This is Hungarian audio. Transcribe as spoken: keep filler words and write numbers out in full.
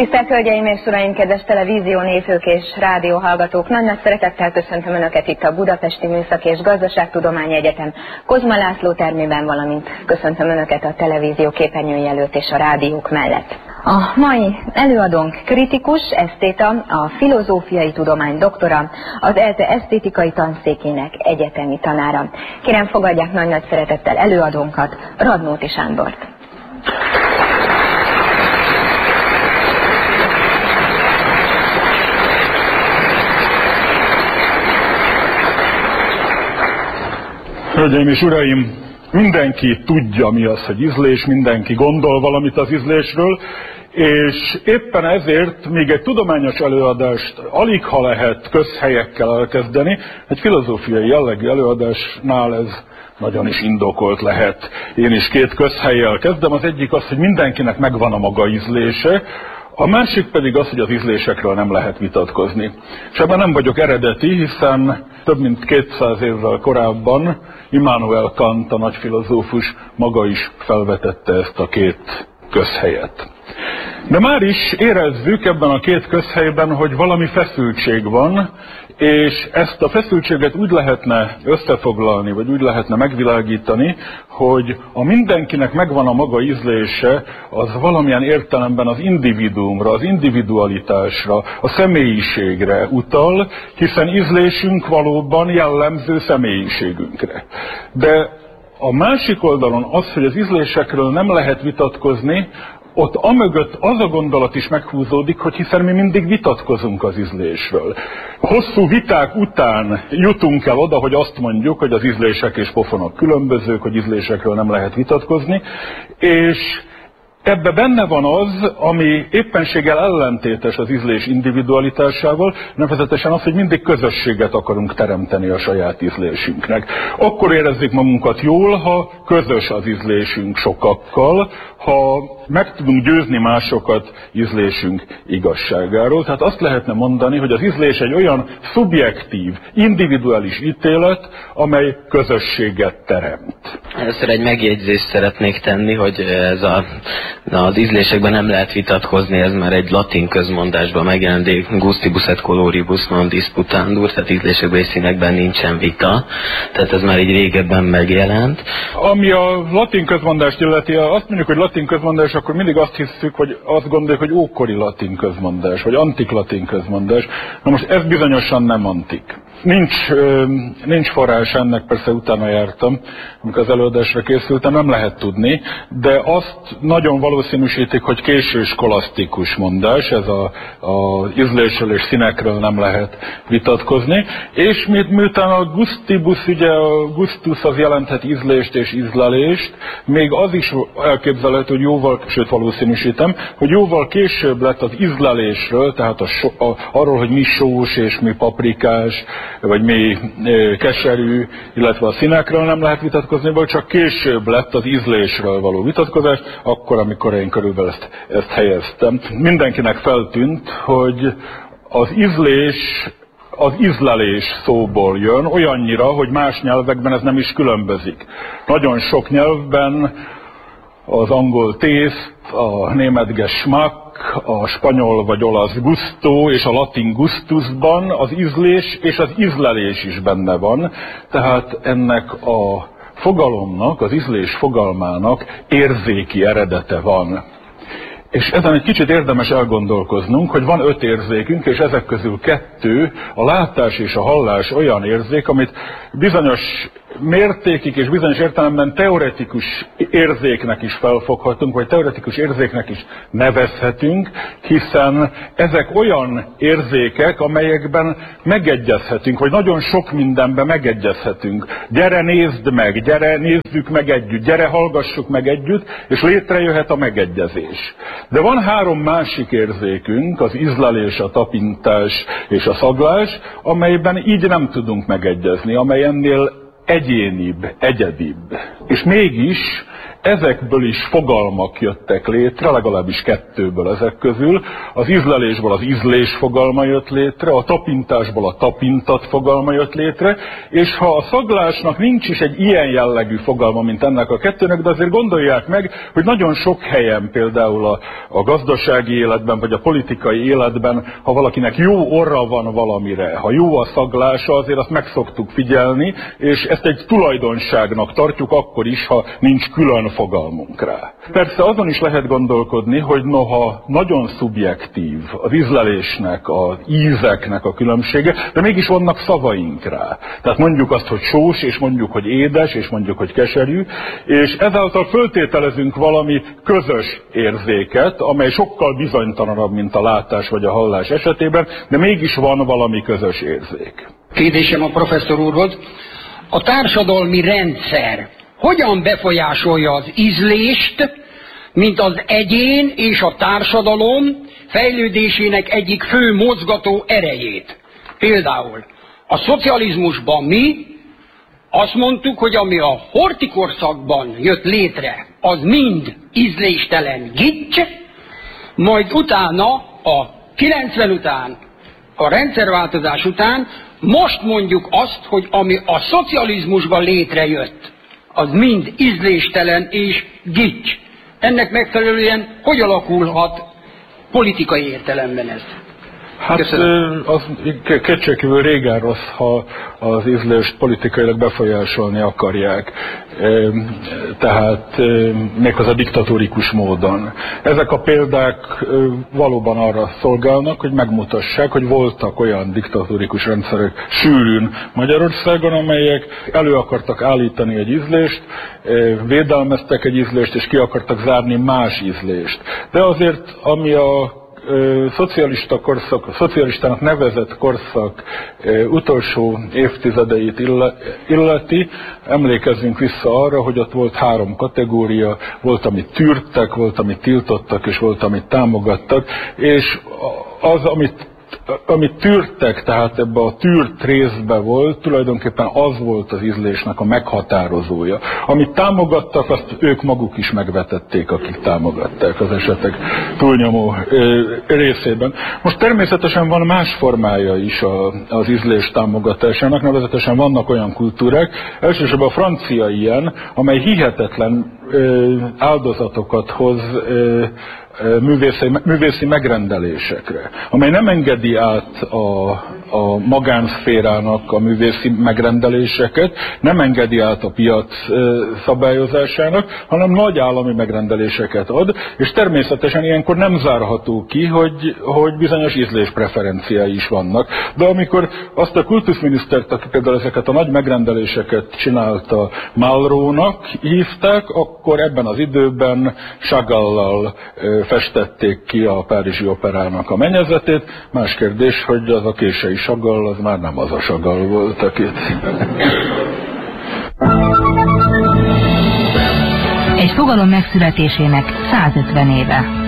Tisztelt Hölgyeim és Uraim, kedves televízió nézők és rádióhallgatók! Nagy-nagy szeretettel köszöntöm Önöket itt a Budapesti Műszaki és Gazdaságtudományi Egyetem Kozma László termében, valamint köszöntöm Önöket a televízió képernyői előtt és a rádiók mellett. A mai előadónk kritikus, esztéta, a filozófiai tudomány doktora, az ELTE esztétikai tanszékének egyetemi tanára. Kérem, fogadják nagy-nagy szeretettel előadónkat, Radnóti Sándort. Hölgyeim és uraim, mindenki tudja, mi az, hogy ízlés, mindenki gondol valamit az ízlésről, és éppen ezért még egy tudományos előadást alig ha lehet közhelyekkel elkezdeni, egy filozófiai jellegű előadásnál ez nagyon is indokolt lehet. Én is két közhellyel kezdem, az egyik az, hogy mindenkinek megvan a maga ízlése, a másik pedig az, hogy az ízlésekről nem lehet vitatkozni. És ebben nem vagyok eredeti, hiszen több mint kétszáz évvel korábban Immanuel Kant, a nagy filozófus, maga is felvetette ezt a két közhelyet. De már is érezzük ebben a két közhelyben, hogy valami feszültség van, és ezt a feszültséget úgy lehetne összefoglalni, vagy úgy lehetne megvilágítani, hogy a mindenkinek megvan a maga ízlése, az valamilyen értelemben az individuumra, az individualitásra, a személyiségre utal, hiszen ízlésünk valóban jellemző személyiségünkre. De a másik oldalon az, hogy az ízlésekről nem lehet vitatkozni, ott amögött az a gondolat is meghúzódik, hogy hiszen mi mindig vitatkozunk az ízlésről. Hosszú viták után jutunk el oda, hogy azt mondjuk, hogy az ízlések és pofonok különbözők, hogy ízlésekről nem lehet vitatkozni, és ebbe benne van az, ami éppenséggel ellentétes az ízlés individualitásával, nevezetesen az, hogy mindig közösséget akarunk teremteni a saját ízlésünknek. Akkor érezzük magunkat jól, ha közös az ízlésünk sokakkal, ha meg tudunk győzni másokat ízlésünk igazságáról. Tehát azt lehetne mondani, hogy az ízlés egy olyan szubjektív, individuális ítélet, amely közösséget teremt. Először egy megjegyzést szeretnék tenni, hogy ez a, az ízlésekben nem lehet vitatkozni, ez már egy latin közmondásban megjelent, gustibus et coloribus non disputandur, tehát ízlésekben és színekben nincsen vita, tehát ez már így régebben megjelent. Ami a latin közmondást illeti, azt mondjuk, hogy latin közmondás, akkor mindig azt hiszük, hogy azt gondoljuk, hogy ókori latin közmondás, vagy antik latin közmondás. Na most ez bizonyosan nem antik. Nincs, nincs forrás ennek, persze utána jártam, amikor az előadásra készültem, nem lehet tudni, de azt nagyon valószínűsítik, hogy késő skolasztikus mondás, ez a, a ízlésről és színekről nem lehet vitatkozni, és miután a gustibus, ugye a gustus az jelenthet ízlést és ízlelést, még az is elképzelhető, hogy jóval, sőt valószínűsítem, hogy jóval később lett az ízlelésről, tehát a so, a, arról, hogy mi sós és mi paprikás, vagy mi e, keserű, illetve a színekről nem lehet vitatkozni, vagy csak később lett az ízlésről való vitatkozás, akkor, amikor én körülbelül ezt, ezt helyeztem. Mindenkinek feltűnt, hogy az ízlés az ízlelés szóból jön, olyannyira, hogy más nyelvekben ez nem is különbözik. Nagyon sok nyelvben az angol taste, a német geschmack, a spanyol vagy olasz gusto és a latin gustusban az ízlés és az ízlelés is benne van. Tehát ennek a fogalomnak, az ízlés fogalmának érzéki eredete van. És ezen egy kicsit érdemes elgondolkoznunk, hogy van öt érzékünk, és ezek közül kettő, a látás és a hallás olyan érzék, amit bizonyos mértékig és bizonyos értelemben teoretikus érzéknek is felfoghatunk, vagy teoretikus érzéknek is nevezhetünk, hiszen ezek olyan érzékek, amelyekben megegyezhetünk, vagy nagyon sok mindenben megegyezhetünk. Gyere, nézd meg, gyere, nézzük meg együtt, gyere, hallgassuk meg együtt, és létrejöhet a megegyezés. De van három másik érzékünk, az ízlelés, a tapintás és a szaglás, amelyben így nem tudunk megegyezni, amely ennél egyénibb, egyedibb. És mégis ezekből is fogalmak jöttek létre, legalábbis kettőből ezek közül. Az ízlelésből az ízlés fogalma jött létre, a tapintásból a tapintat fogalma jött létre, és ha a szaglásnak nincs is egy ilyen jellegű fogalma, mint ennek a kettőnek, de azért gondolják meg, hogy nagyon sok helyen, például a, a gazdasági életben, vagy a politikai életben, ha valakinek jó orra van valamire, ha jó a szaglása, azért azt meg szoktuk figyelni, és ezt egy tulajdonságnak tartjuk akkor is, ha nincs külön fogalmunk rá. Persze azon is lehet gondolkodni, hogy noha nagyon szubjektív az ízlelésnek, az ízeknek a különbsége, de mégis vannak szavaink rá. Tehát mondjuk azt, hogy sós, és mondjuk, hogy édes, és mondjuk, hogy keserű, és ezáltal föltételezünk valami közös érzéket, amely sokkal bizonytalanabb, mint a látás vagy a hallás esetében, de mégis van valami közös érzék. Kérdésem a professzor úrhoz. A társadalmi rendszer hogyan befolyásolja az ízlést, mint az egyén és a társadalom fejlődésének egyik fő mozgató erejét? Például a szocializmusban mi azt mondtuk, hogy ami a hortikorszakban jött létre, az mind ízléstelen gics, majd utána a kilencven után, a rendszerváltozás után most mondjuk azt, hogy ami a szocializmusban létrejött, az mind ízléstelen és gics. Ennek megfelelően hogy alakulhat politikai értelemben ez? Hát Köszönöm. Az kétségkívül régen rossz, ha az ízlést politikailag befolyásolni akarják, tehát méghozzá diktatórikus módon. Ezek a példák valóban arra szolgálnak, hogy megmutassák, hogy voltak olyan diktatórikus rendszerek sűrűn Magyarországon, amelyek elő akartak állítani egy ízlést, védelmeztek egy ízlést, és ki akartak zárni más ízlést. De azért, ami a szocialista korszak, a szocialistának nevezett korszak utolsó évtizedeit illeti, emlékezzünk vissza arra, hogy ott volt három kategória, volt, amit tűrtek, volt, amit tiltottak, és volt, amit támogattak, és az, amit amit tűrtek, tehát ebbe a tűrt részbe volt, tulajdonképpen az volt az ízlésnek a meghatározója. Amit támogattak, azt ők maguk is megvetették, akik támogatták az esetek túlnyomó ö, részében. Most természetesen van más formája is a, az ízlés támogatásának, nevezetesen vannak olyan kultúrák, elsősorban a francia ilyen, amely hihetetlen ö, áldozatokat hoz ö, Művészi, művészi megrendelésekre, amely nem engedi át a, a magánszférának a művészi megrendeléseket, nem engedi át a piac szabályozásának, hanem nagy állami megrendeléseket ad, és természetesen ilyenkor nem zárható ki, hogy, hogy bizonyos ízléspreferenciái is vannak. De amikor azt a kultuszminisztert, aki például ezeket a nagy megrendeléseket csinálta, Malraux-nak hívták, akkor ebben az időben Chagallal festették ki a Párizsi Operának a mennyezetét. Más kérdés, hogy az a késői Chagall, az már nem az a Chagall volt, akit... Egy fogalom megszületésének százötven éve.